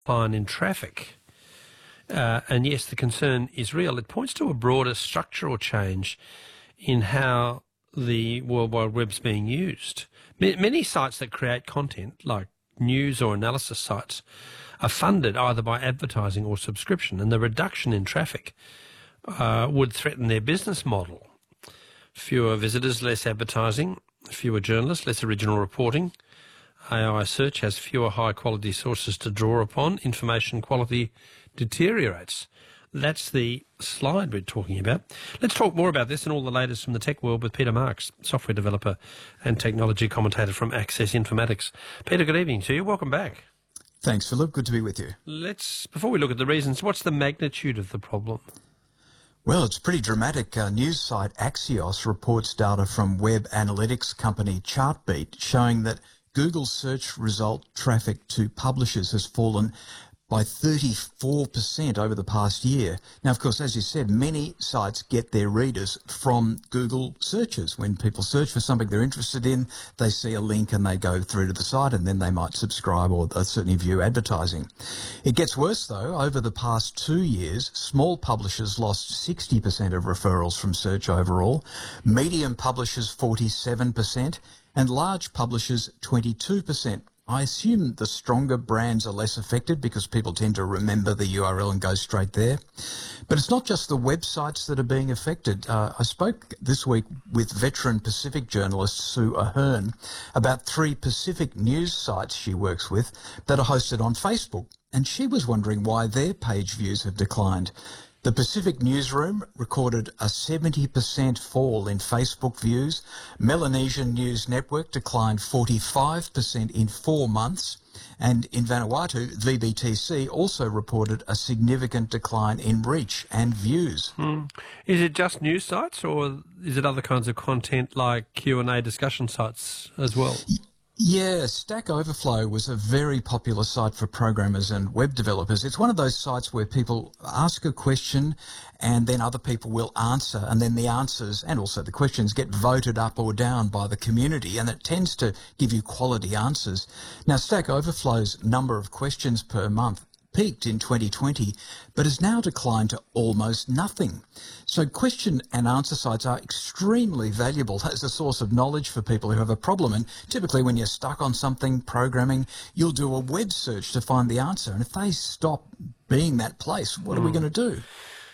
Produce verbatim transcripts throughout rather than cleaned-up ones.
decline in traffic. Uh, and yes, the concern is real. It points to a broader structural change in how the World Wide Web's being used. M- many sites that create content, like news or analysis sites, are funded either by advertising or subscription, and the reduction in traffic uh, would threaten their business model. Fewer visitors, less advertising, fewer journalists, less original reporting. A I search has fewer high-quality sources to draw upon. Information quality deteriorates. That's the slide we're talking about. Let's talk more about this and all the latest from the tech world with Peter Marks, software developer and technology commentator from Access Informatics. Peter, good evening to you. Welcome back. Thanks, Philip. Good to be with you. Let's, before we look at the reasons, what's the magnitude of the problem? Well, it's pretty dramatic. Uh, news site Axios reports data from web analytics company Chartbeat showing that Google's search result traffic to publishers has fallen by thirty-four percent over the past year. Now, of course, as you said, many sites get their readers from Google searches. When people search for something they're interested in, they see a link and they go through to the site and then they might subscribe or certainly view advertising. It gets worse, though. Over the past two years, small publishers lost sixty percent of referrals from search overall, medium publishers forty-seven percent, and large publishers twenty-two percent. I assume the stronger brands are less affected because people tend to remember the U R L and go straight there. But it's not just the websites that are being affected. Uh, I spoke this week with veteran Pacific journalist Sue Ahern about three Pacific news sites she works with that are hosted on Facebook, and she was wondering why their page views have declined. The Pacific Newsroom recorded a seventy percent fall in Facebook views. Melanesian News Network declined forty-five percent in four months. And in Vanuatu, V B T C also reported a significant decline in reach and views. Hmm. Is it just news sites or is it other kinds of content like Q and A discussion sites as well? Yeah, Stack Overflow was a very popular site for programmers and web developers. It's one of those sites where people ask a question and then other people will answer, and then the answers and also the questions get voted up or down by the community, and it tends to give you quality answers. Now, Stack Overflow's number of questions per month peaked in twenty twenty, but has now declined to almost nothing. So question and answer sites are extremely valuable as a source of knowledge for people who have a problem. And typically when you're stuck on something programming, you'll do a web search to find the answer. And if they stop being that place, what are mm. we going to do?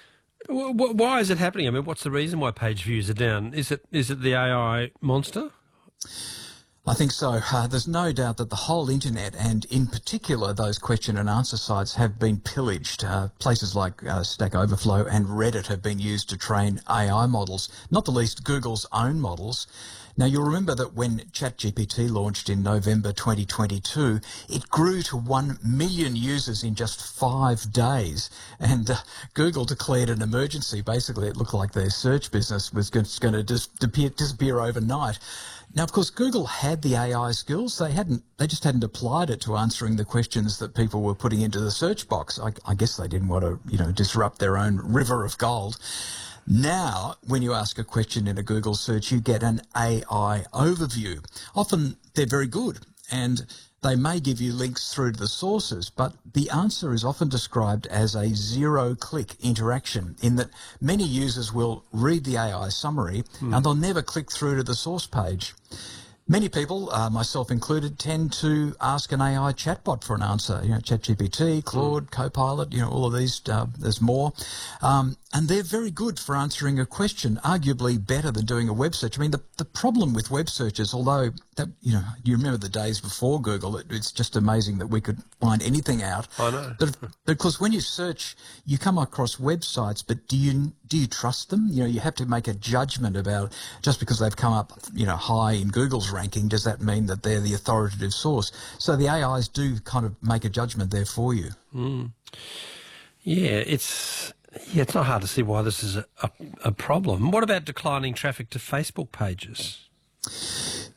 Why is it happening? I mean, what's the reason why page views are down? Is it is it the A I monster? I think so. Uh, there's no doubt that the whole internet, and in particular those question and answer sites, have been pillaged. Uh, places like uh, Stack Overflow and Reddit have been used to train A I models, not the least Google's own models. Now, you'll remember that when ChatGPT launched in November twenty twenty-two, it grew to one million users in just five days. And uh, Google declared an emergency. Basically, it looked like their search business was going to dis- disappear, disappear overnight. Now, of course, Google had the A I skills. They hadn't. They just hadn't applied it to answering the questions that people were putting into the search box. I, I guess they didn't want to, you know, disrupt their own river of gold. Now, when you ask a question in a Google search, you get an A I overview. Often they're very good, and they may give you links through to the sources, but the answer is often described as a zero-click interaction, in that many users will read the A I summary mm. and they'll never click through to the source page. Many people, uh, myself included, tend to ask an A I chatbot for an answer. You know, ChatGPT, Claude, mm. Copilot, you know, all of these, uh, there's more. Um, and they're very good for answering a question, arguably better than doing a web search. I mean, the, the problem with web searches, although, that, you know, you remember the days before Google, it, it's just amazing that we could find anything out. I know. But, but of course, when you search, you come across websites, but do you do you trust them? You know, you have to make a judgment about, just because they've come up, you know, high in Google's ranking, does that mean that they're the authoritative source? So the A Is do kind of make a judgment there for you. Mm. Yeah, it's yeah, it's not hard to see why this is a, a, a problem. What about declining traffic to Facebook pages?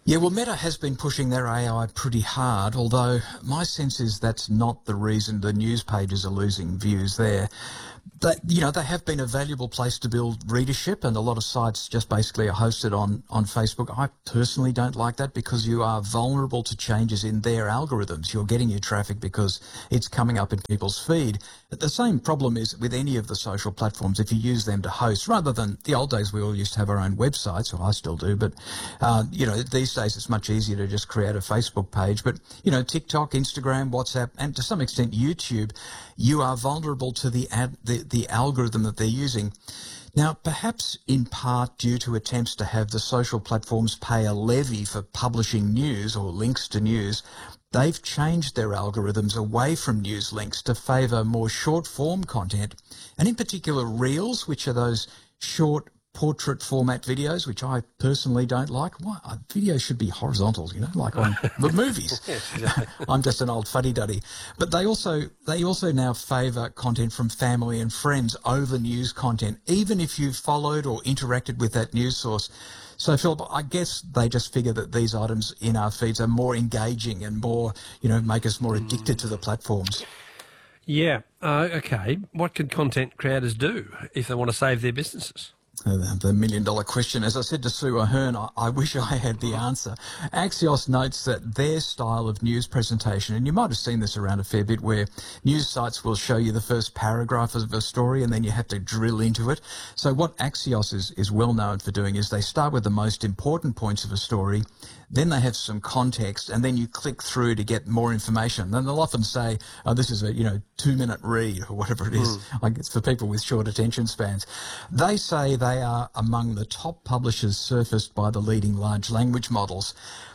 Yeah, well, Meta has been pushing their A I pretty hard, although my sense is that's not the reason the news pages are losing views there. They, you know, they have been a valuable place to build readership, and a lot of sites just basically are hosted on, on Facebook. I personally don't like that because you are vulnerable to changes in their algorithms. You're getting your traffic because it's coming up in people's feed. The same problem is with any of the social platforms. If you use them to host, rather than the old days we all used to have our own websites, or I still do, but, uh, you know, these days it's much easier to just create a Facebook page. But, you know, TikTok, Instagram, WhatsApp, and to some extent YouTube, you are vulnerable to the ad, the, the algorithm that they're using. Now, perhaps in part due to attempts to have the social platforms pay a levy for publishing news or links to news, they've changed their algorithms away from news links to favour more short-form content, and in particular Reels, which are those short portrait format videos, which I personally don't like. Why? Videos should be horizontal, you know, like on the movies. I'm just an old fuddy-duddy. But they also they also now favour content from family and friends over news content, even if you've followed or interacted with that news source. So, Philip, I guess they just figure that these items in our feeds are more engaging and more, you know, make us more addicted to the platforms. Yeah. Uh, okay. What can content creators do if they want to save their businesses? Uh, the million dollar question. As I said to Sue Ahern, I, I wish I had the answer. Axios notes that their style of news presentation, and you might have seen this around a fair bit, where news sites will show you the first paragraph of a story and then you have to drill into it. So what Axios is, is well known for doing is they start with the most important points of a story, then they have some context, and then you click through to get more information. And they'll often say, oh, this is a, you know, two minute read or whatever it is. Mm. Like it's for people with short attention spans. They say they are among the top publishers surfaced by the leading large language models.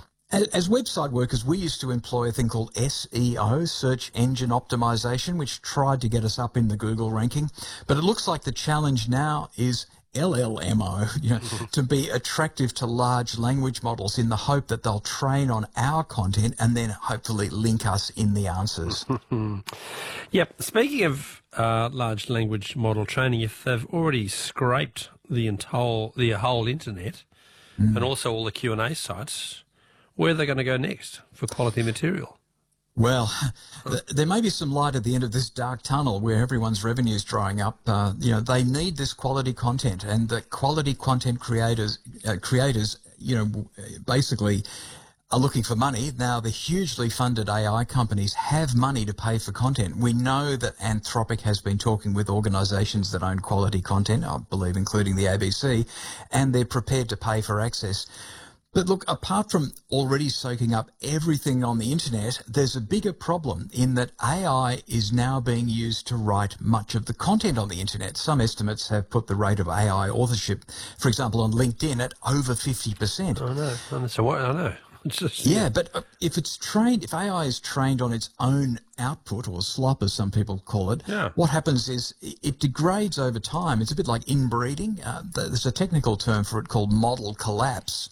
As website workers, we used to employ a thing called S E O, search engine optimization, which tried to get us up in the Google ranking. But it looks like the challenge now is L L M O, you know, to be attractive to large language models in the hope that they'll train on our content and then hopefully link us in the answers. Yep. Speaking of uh, large language model training, if they've already scraped the entire the whole internet mm. and also all the Q and A sites, where are they going to go next for quality material? Well, th there may be some light at the end of this dark tunnel where everyone's revenue is drying up. Uh, you know, they need this quality content, and the quality content creators, uh, creators, you know, basically are looking for money. Now, the hugely funded A I companies have money to pay for content. We know that Anthropic has been talking with organisations that own quality content, I believe including the A B C, and they're prepared to pay for access. But look, apart from already soaking up everything on the internet, there's a bigger problem in that A I is now being used to write much of the content on the internet. Some estimates have put the rate of A I authorship, for example, on LinkedIn at over fifty percent. I know. I know. So what? I know. It's just, yeah, but if it's trained, if A I is trained on its own output, or slop as some people call it, yeah. what happens is it degrades over time. It's a bit like inbreeding. Uh, there's a technical term for it called model collapse.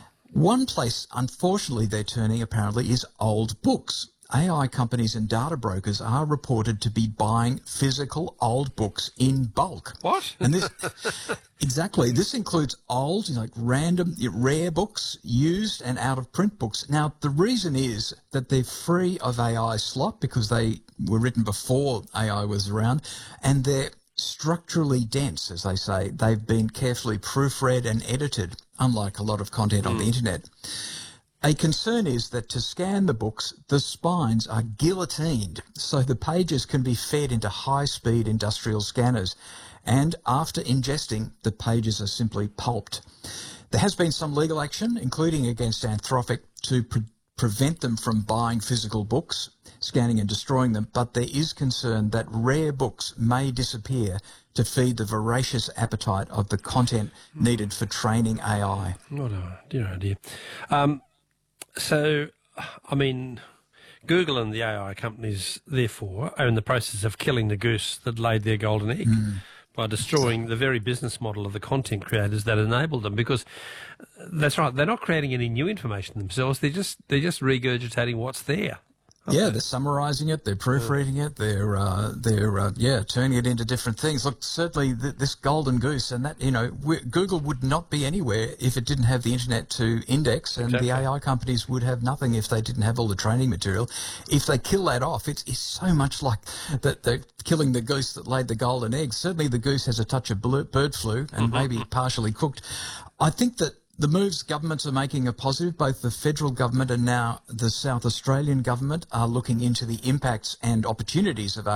One place, unfortunately, they're turning apparently is old books. A I companies and data brokers are reported to be buying physical old books in bulk. What? And this, exactly. This includes old, like random, rare books, used and out of print books. Now, the reason is that they're free of A I slop because they were written before A I was around, and they're structurally dense, as they say. They've been carefully proofread and edited, unlike a lot of content mm. on the internet. A concern is that to scan the books, the spines are guillotined, so the pages can be fed into high-speed industrial scanners, and after ingesting, the pages are simply pulped. There has been some legal action, including against Anthropic, to pre prevent them from buying physical books, scanning and destroying them, but there is concern that rare books may disappear to feed the voracious appetite of the content needed for training A I. What a dear idea. Um, so, I mean, Google and the A I companies, therefore, are in the process of killing the goose that laid their golden egg. Mm. By destroying the very business model of the content creators that enabled them, because that's right, they're not creating any new information themselves. They're just they're just regurgitating what's there. Yeah, they're summarising it, they're proofreading it, they're uh, they're uh, yeah turning it into different things. Look, certainly th- this golden goose, and that you know we, Google would not be anywhere if it didn't have the internet to index, and Exactly. the A I companies would have nothing if they didn't have all the training material. If they kill that off, it's, it's so much like that they're killing the goose that laid the golden egg. Certainly, the goose has a touch of bl- bird flu and maybe partially cooked. I think that the moves governments are making are positive. Both the federal government and now the South Australian government are looking into the impacts and opportunities of